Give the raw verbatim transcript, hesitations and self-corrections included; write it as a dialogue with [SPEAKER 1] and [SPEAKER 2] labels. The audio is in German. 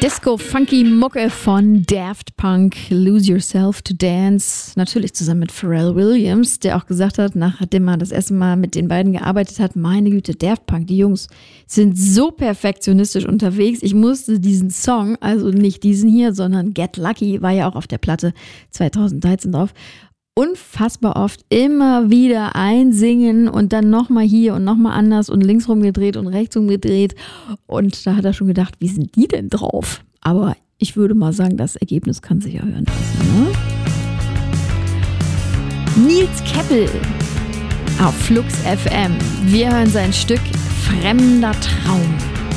[SPEAKER 1] Disco-Funky-Mucke von Daft Punk, Lose Yourself to Dance. Natürlich zusammen mit Pharrell Williams, der auch gesagt hat, nachdem er das erste Mal mit den beiden gearbeitet hat, meine Güte, Daft Punk, die Jungs sind so perfektionistisch unterwegs. Ich musste diesen Song, also nicht diesen hier, sondern Get Lucky, war ja auch auf der Platte zweitausenddreizehn drauf, unfassbar oft immer wieder einsingen und dann nochmal hier und nochmal anders und links rumgedreht und rechts rumgedreht. Und da hat er schon gedacht, wie sind die denn drauf? Aber ich würde mal sagen, das Ergebnis kann sich ja hören lassen. Ne? Nils Keppel auf Flux F M. Wir hören sein Stück Fremder Traum.